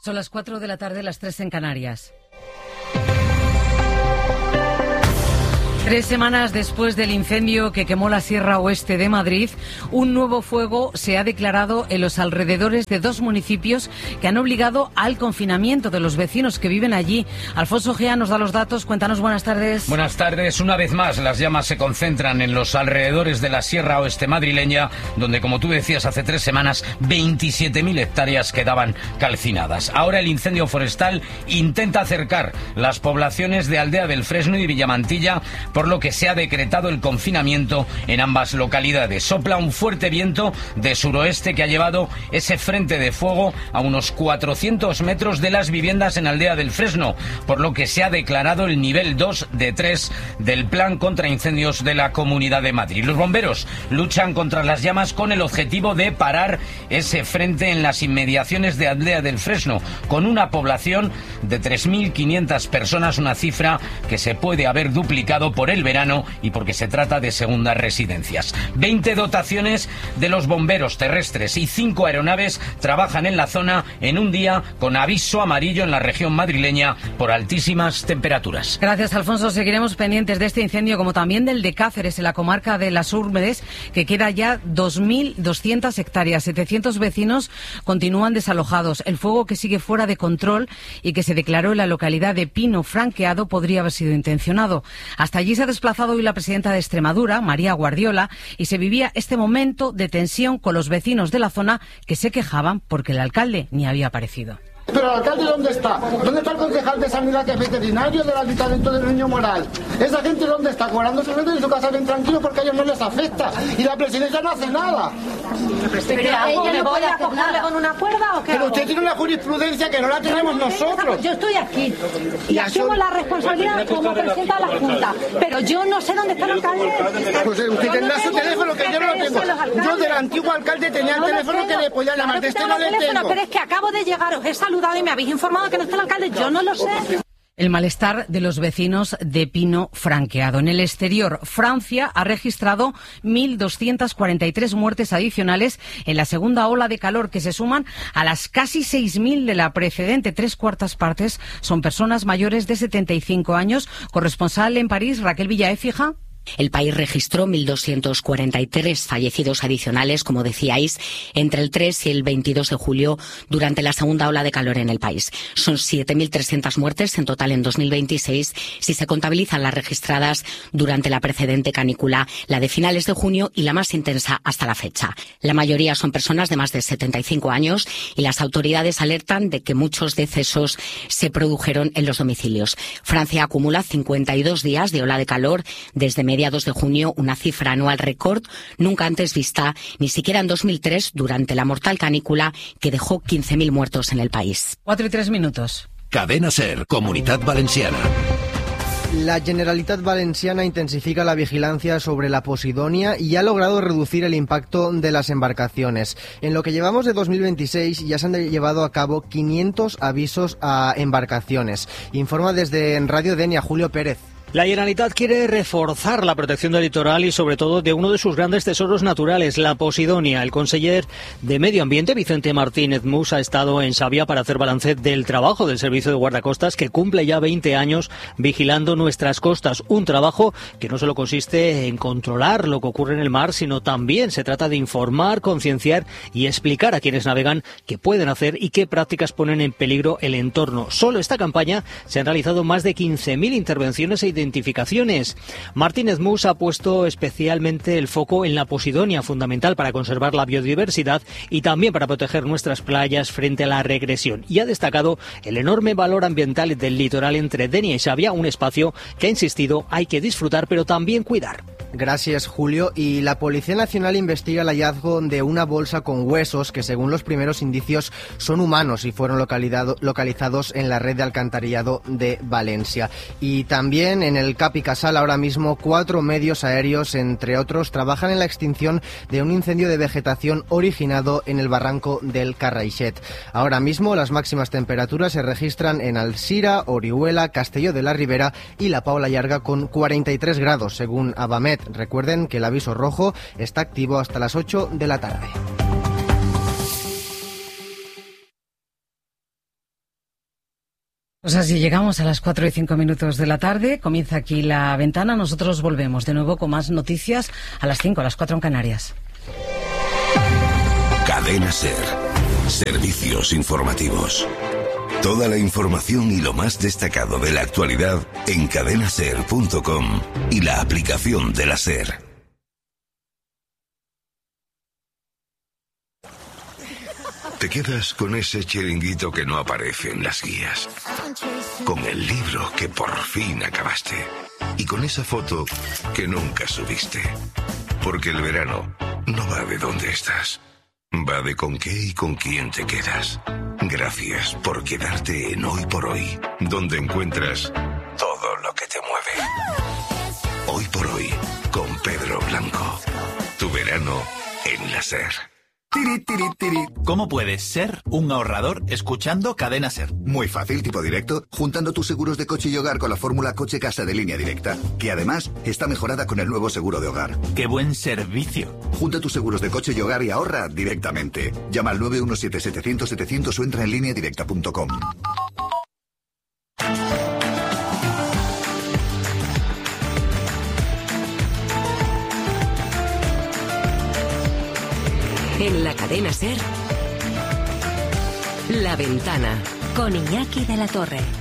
Son las 4 de la tarde, las 3 en Canarias. 3 semanas después del incendio que quemó la Sierra Oeste de Madrid, un nuevo fuego se ha declarado en los alrededores de 2 municipios que han obligado al confinamiento de los vecinos que viven allí. Alfonso Gea nos da los datos. Cuéntanos, buenas tardes. Buenas tardes. Una vez más, las llamas se concentran en los alrededores de la Sierra Oeste madrileña, donde, como tú decías, hace 3 semanas, 27.000 hectáreas quedaban calcinadas. Ahora el incendio forestal intenta acercar las poblaciones de Aldea del Fresno y Villamantilla, por lo que se ha decretado el confinamiento en ambas localidades. Sopla un fuerte viento de suroeste que ha llevado ese frente de fuego a unos 400 metros de las viviendas en Aldea del Fresno, por lo que se ha declarado el nivel 2 de 3 del plan contra incendios de la Comunidad de Madrid. Los bomberos luchan contra las llamas con el objetivo de parar ese frente en las inmediaciones de Aldea del Fresno, con una población de 3.500 personas, una cifra que se puede haber duplicado por el verano y porque se trata de segundas residencias. 20 dotaciones de los bomberos terrestres y 5 aeronaves trabajan en la zona en un día con aviso amarillo en la región madrileña por altísimas temperaturas. Gracias, Alfonso. Seguiremos pendientes de este incendio, como también del de Cáceres, en la comarca de Las Úrmedes, que queda ya 2.200 hectáreas. 700 vecinos continúan desalojados. El fuego, que sigue fuera de control y que se declaró en la localidad de Pino Franqueado, podría haber sido intencionado. Hasta allí se ha desplazado hoy la presidenta de Extremadura, María Guardiola, y se vivía este momento de tensión con los vecinos de la zona que se quejaban porque el alcalde ni había aparecido. Pero el alcalde, ¿dónde está? ¿Dónde está el concejal de sanidad, que es veterinario, del ayuntamiento del Niño Moral? Esa gente, ¿dónde está? Cobrando su renta en su casa bien tranquilo porque a ellos no les afecta. Y la presidencia no hace nada. ¿Pero me voy a cogerle con una cuerda o qué? Pero usted tiene una jurisprudencia que no la tenemos nosotros. Yo estoy aquí y asumo la responsabilidad como presidenta de la Junta. Pero yo no sé dónde está el alcalde. Pues usted tendrá su teléfono, que yo no lo tengo. Yo del antiguo alcalde tenía el teléfono que le podía llamar. De este no le tengo. Pero es que acabo de llegar, os he saludado y me habéis informado que no está el alcalde. Yo no lo sé. El malestar de los vecinos de Pino Franqueado. En el exterior, Francia ha registrado 1.243 muertes adicionales en la segunda ola de calor, que se suman a las casi 6.000 de la precedente. 3/4 partes son personas mayores de 75 años. Corresponsal en París, Raquel Villaécija. El país registró 1.243 fallecidos adicionales, como decíais, entre el 3 y el 22 de julio durante la segunda ola de calor en el país. Son 7.300 muertes en total en 2026 si se contabilizan las registradas durante la precedente canícula, la de finales de junio y la más intensa hasta la fecha. La mayoría son personas de más de 75 años y las autoridades alertan de que muchos decesos se produjeron en los domicilios. Francia acumula 52 días de ola de calor desde mediados de junio, una cifra anual récord nunca antes vista, ni siquiera en 2003, durante la mortal canícula que dejó 15.000 muertos en el país. 4 y 3 minutos. Cadena SER, Comunitat Valenciana. La Generalitat Valenciana intensifica la vigilancia sobre la Posidonia y ha logrado reducir el impacto de las embarcaciones. En lo que llevamos de 2026 ya se han llevado a cabo 500 avisos a embarcaciones. Informa desde Radio Denia Julio Pérez. La Generalitat quiere reforzar la protección del litoral y sobre todo de uno de sus grandes tesoros naturales, la Posidonia. El conseller de Medio Ambiente, Vicente Martínez Mus, ha estado en Xàbia para hacer balance del trabajo del Servicio de Guardacostas, que cumple ya 20 años vigilando nuestras costas. Un trabajo que no solo consiste en controlar lo que ocurre en el mar, sino también se trata de informar, concienciar y explicar a quienes navegan qué pueden hacer y qué prácticas ponen en peligro el entorno. Solo esta campaña se han realizado más de 15.000 intervenciones e identificaciones. Martínez Mus ha puesto especialmente el foco en la Posidonia, fundamental para conservar la biodiversidad y también para proteger nuestras playas frente a la regresión. Y ha destacado el enorme valor ambiental del litoral entre Denia y Xàbia, un espacio que, ha insistido, hay que disfrutar pero también cuidar. Gracias, Julio. Y la Policía Nacional investiga el hallazgo de una bolsa con huesos que, según los primeros indicios, son humanos y fueron localizados en la red de alcantarillado de Valencia. Y también en el Cap i Casal, ahora mismo 4 medios aéreos, entre otros, trabajan en la extinción de un incendio de vegetación originado en el barranco del Carraixet. Ahora mismo las máximas temperaturas se registran en Alzira, Orihuela, Castelló de la Ribera y La Paula Llarga con 43 grados, según Abamet. Recuerden que el aviso rojo está activo hasta las 8 de la tarde. Pues así llegamos a las 4:05 de la tarde. Comienza aquí La Ventana. Nosotros volvemos de nuevo con más noticias a las 5, a las 4 en Canarias. Cadena SER. Servicios informativos. Toda la información y lo más destacado de la actualidad en cadenaser.com y la aplicación de la SER. Te quedas con ese chiringuito que no aparece en las guías, con el libro que por fin acabaste y con esa foto que nunca subiste. Porque el verano no va de dónde estás, va de con qué y con quién te quedas. Gracias por quedarte en Hoy por Hoy, donde encuentras todo lo que te mueve. Hoy por Hoy, con Pedro Blanco. Tu verano en la SER. Tiri, tiri, tiri. ¿Cómo puedes ser un ahorrador escuchando Cadena SER? Muy fácil, tipo directo, juntando tus seguros de coche y hogar con la fórmula coche-casa de Línea Directa, que además está mejorada con el nuevo seguro de hogar. ¡Qué buen servicio! Junta tus seguros de coche y hogar y ahorra directamente. Llama al 917-700-700 o entra en lineadirecta.com. En la cadena SER, La Ventana, con Iñaki de la Torre.